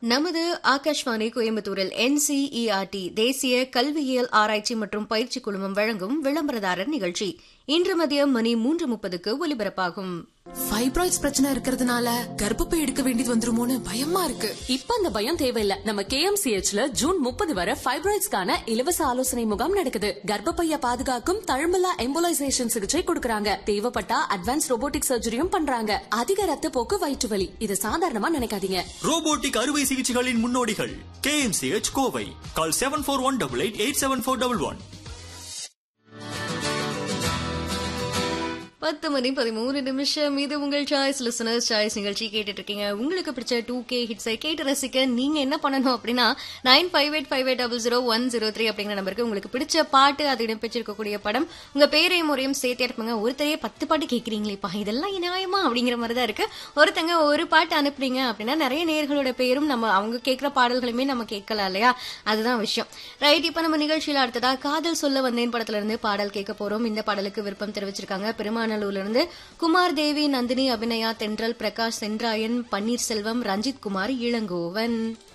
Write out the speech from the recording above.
நமது ஆகாஷ்வாணி கோயம்புத்தூரில் NCERT தேசிய கல்வியியல் ஆராய்ச்சி மற்றும் பயிற்சி குழுமம் வழங்கும் விளம்பரதாரர் நிகழ்ச்சி இன்று மதியம் மணி 3:30க்கு ஒலிபரப்பாகும். ஃபைப்ராய்ட்ஸ் பிரச்சனை இருக்கிறதுனால கர்ப்பப்பை எடுக்க வேண்டியது வந்துருமோன்னு பயமா இருக்கு. இப்ப அந்த பயம் தேவையில்ல. நம்ம KMCHல ஜூன் 30 வரை ஃபைப்ராய்ட்ஸ்க்கான இலவச ஆலோசனை முகாம் நடக்குது. கர்ப்பப்பைய பாதுகாக்கும் தழும்பலா எம்போலைசேஷன் சிகிச்சை கொடுக்கறாங்க. தேவைப்பட்டா அட்வான்ஸ் ரோபோட்டிக் சர்ஜரியும் பண்றாங்க. அதிக ரத்த போக்கு, வயிற்று வலி இது சாதாரணமா நினைக்காதீங்க. ரோபோட்டிக் அறுவை சிகிச்சைகளின் முன்னோடிகள் KMCH கோவை. கால் 7418887411. 10:13 இது உங்கள் சாய்ஸ் லிசனர்ஸ் சாய்ஸ் நிகழ்ச்சி கேட்டுட்டு இருக்கீங்க. உங்களுக்கு பிடிச்ச 2K ஹிட்ஸை கேட்டு ரசிக்க நீங்க என்ன பண்ணணும் அப்படின்னா 9585800103 அப்படிங்கிற நம்பருக்கு உங்களுக்கு பிடிச்ச பாட்டு, அது இடம்பெற்றிருக்கக்கூடிய படம், உங்க பேரையும் முறையும் சேர்த்து அனுப்புங்க. ஒருத்தரையே 10 பாட்டு கேட்கறீங்களேப்பா, இதெல்லாம் நியாயமா அப்படிங்கிற மாதிரி தான் இருக்கு. ஒருத்தங்க ஒரு பாட்டு அனுப்புறீங்க அப்படின்னா நிறைய நேயர்களோட பேரும் நம்ம அவங்க கேட்கிற பாடல்களுமே நம்ம கேட்கலாம் இல்லையா? அதுதான் விஷயம். ரைட், இப்ப நம்ம நிகழ்ச்சியில அடுத்ததா காதல் சொல்ல வந்தேன் படத்துல இருந்து பாடல் கேட்க போறோம். இந்த பாடலுக்கு விருப்பம் தெரிவிச்சிருக்காங்க பெருமாநல்லூர்ல இருந்து குமார், தேவி, நந்தினி, அபிநயா, தென்றல், பிரகாஷ், சென்றாயன், பன்னீர்செல்வம், ரஞ்சித் குமார், இளங்கோவன்.